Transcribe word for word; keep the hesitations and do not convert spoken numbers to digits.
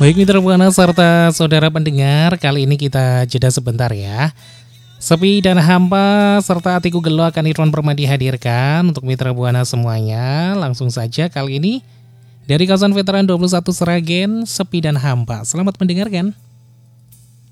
Baik Mitra Buana serta saudara pendengar, kali ini kita jeda sebentar ya. Sepi dan Hampa serta Atiku Gelo akan Irwan Permadi hadirkan untuk Mitra Buana semuanya. Langsung saja kali ini dari kawasan veteran dua puluh satu Sragen, Sepi dan Hampa. Selamat mendengarkan.